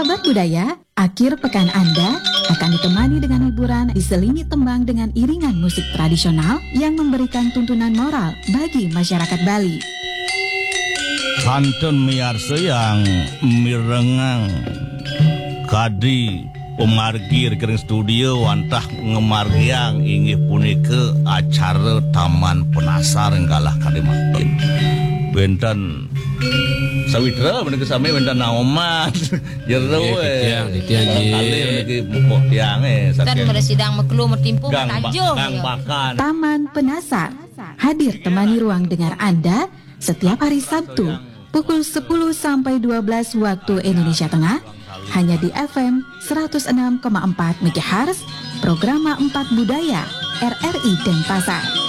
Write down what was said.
Sahabat budaya, akhir pekan Anda akan ditemani dengan hiburan diselingi tembang dengan iringan musik tradisional yang memberikan tuntunan moral bagi masyarakat Bali. Hantun miarsa yang mirengang kadi pemargir kering studio wantah ngemargiang inggih punika acara Taman Penasar enggalah kadimakin benten sawitra menika sami benten naoman jero kali niki mukok tiang kan meresidang meklu mertimpu tanjung Taman Penasar hadir temani ruang dengar Anda setiap hari Sabtu pukul 10 sampai 12 waktu Indonesia Tengah hanya di FM 106,4 MHz Programa 4 Budaya RRI Denpasar.